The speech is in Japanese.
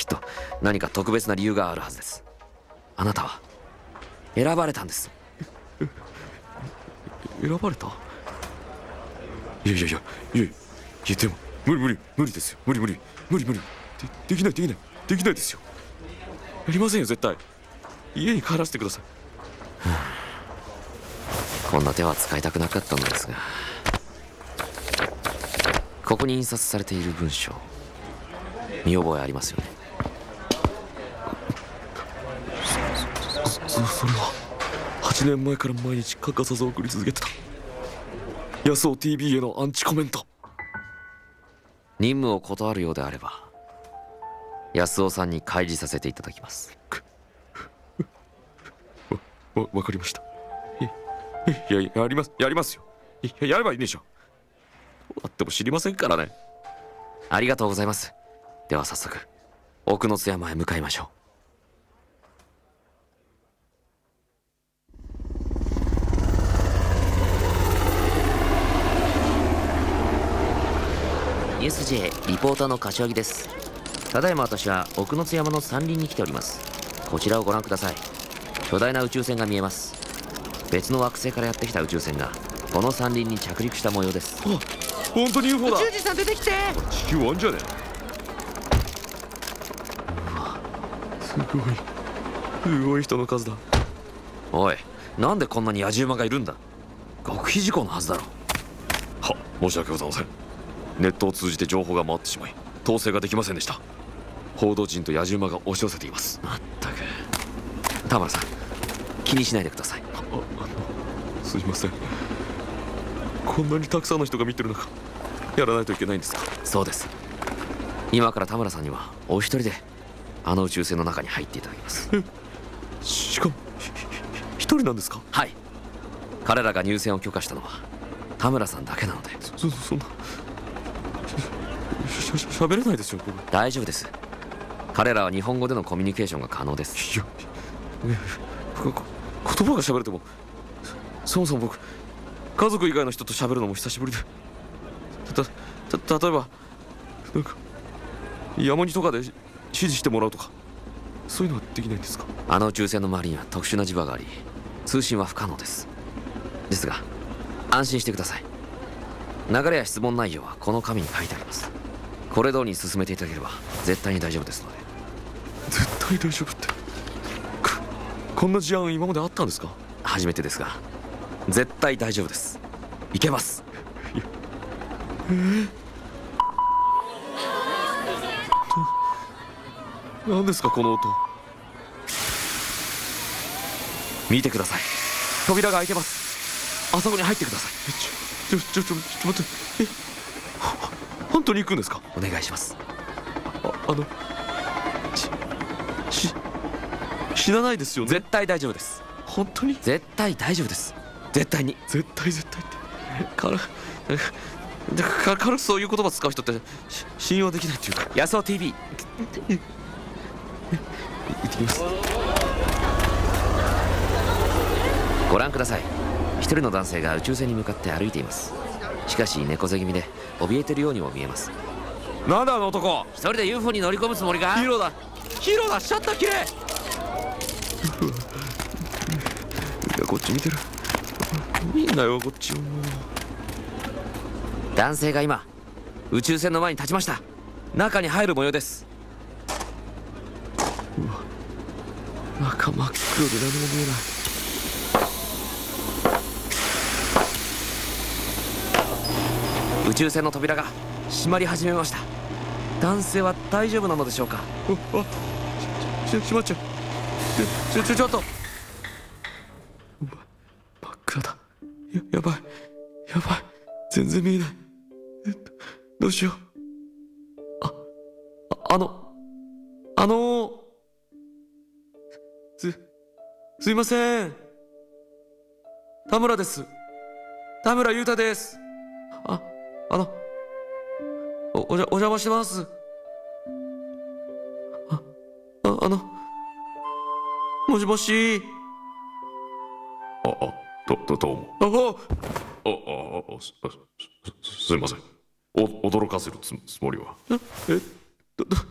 きっと何か特別な理由があるはずです。あなたは選ばれたんです。 選ばれた？いやでも無理ですよ。無理できないですよ。やりませんよ絶対。家に帰らせてください。 こんな手は使いたくなかったのですが、ここに印刷されている文章、見覚えありますよね。 それは8年前から毎日欠かさず送り続けてた安尾 TV へのアンチコメント。 任務を断るようであれば安尾さんに開示させていただきます。 わかりました。やりますよ。やればいいでしょ。どうなっても知りませんからね。 ありがとうございます。では早速奥の津山へ向かいましょう。USJ リポーターの柏木です。ただいま私は奥の津山の山林に来ております。こちらをご覧ください。巨大な宇宙船が見えます。別の惑星からやってきた宇宙船がこの山林に着陸した模様です。 あ、本当に UFO だ。 宇宙人さん出てきて。 地球あんじゃねえ。すごい人の数だ。 おい、なんでこんなに野獣馬がいるんだ。極秘事項のはずだろ。 は、申し訳ございません。ネットを通じて情報が回ってしまい統制ができませんでした。報道陣と野獣馬が押し寄せています。 まったく。田村さん、気にしないでください。 すいません。こんなにたくさんの人が見てる中やらないといけないんですか？ そうです。今から田村さんにはお一人であの宇宙船の中に入っていただきます。 しかも一人なんですか？ はい。彼らが入船を許可したのは田村さんだけなので。 そんな喋れないですよ僕。 大丈夫です。彼らは日本語でのコミュニケーションが可能です。 いや言葉が喋れても、そもそも僕家族以外の人と喋るのも久しぶりで、例えばなんか山にとかで指示してもらうとか、そういうのはできないんですか？ あの宇宙船の周りには特殊な磁場があり通信は不可能です。ですが安心してください。流れや質問内容はこの紙に書いてあります。これ通りに進めていただければ絶対に大丈夫ですので。 絶対大丈夫って、こんな事案今まであったんですか？ 初めてですが絶対大丈夫です。いけます。 何ですかこの音。 見てください。扉が開いてます。あそこに入ってください。 ちょっと待って。本当に行くんですか？ お願いします。 死なないですよね？ 絶対大丈夫です。 本当に？ 絶対大丈夫です。絶対に。 絶対って軽くそういう言葉使う人って信用できないっていうか。 安尾 TV 行ってきます。 ご覧ください。一人の男性が宇宙船に向かって歩いています。しかし猫背気味で怯えてるようにも見えます。 なんだあの男。 一人で UFO に乗り込むつもりか？ ヒーローだシャッター切れ。いやこっち見てる。みんなよこっちを。 男性が今宇宙船の前に立ちました。中に入る模様です。 うわ、中真っ黒で何も見えない。 宇宙船の扉が閉まり始めました。男性は大丈夫なのでしょうか？ 閉まっちゃう。ちょっと真っ暗だ。やばい全然見えない。どうしよう。すいません。田村です。田村裕太です。お邪魔してます。もしもし。どうも。すいません。驚かせるつもりは。